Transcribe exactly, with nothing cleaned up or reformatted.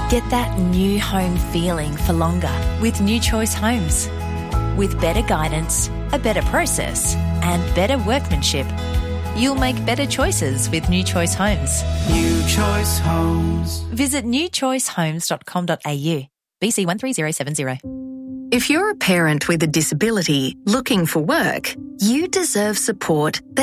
Get that new home feeling for longer with New Choice Homes. With better guidance, a better process, and better workmanship, you'll make better choices with New Choice Homes. New Choice Homes. Visit new choice homes dot com dot a u. B C one three zero seven zero. If you're a parent with a disability looking for work, you deserve support that